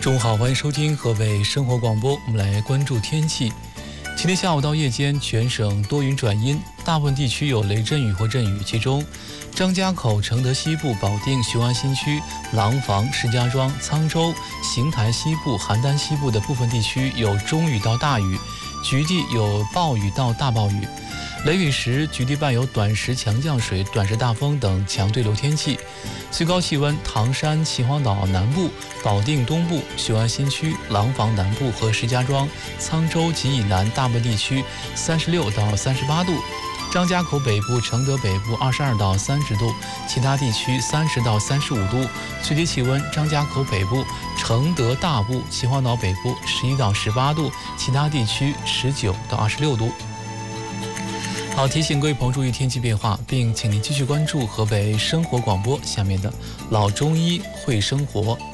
中午好，欢迎收听河北生活广播。我们来关注天气。今天下午到夜间，全省多云转阴，大部分地区有雷阵雨或阵雨，其中张家口、承德西部、保定、雄安新区、廊坊、石家庄、沧州、邢台西部、邯郸西部的部分地区有中雨到大雨，局地有暴雨到大暴雨。雷雨时，局地伴有短时强降水、短时大风等强对流天气。最高气温，唐山、秦皇岛南部、保定东部、雄安新区、廊坊南部和石家庄、沧州及以南大部分地区36到38度。张家口北部、承德北部22到30度，其他地区30到35度。最低气温，张家口北部、承德大部、秦皇岛北部11到18度，其他地区19到26度。好，提醒各位朋友注意天气变化，并请您继续关注河北生活广播下面的老中医会生活。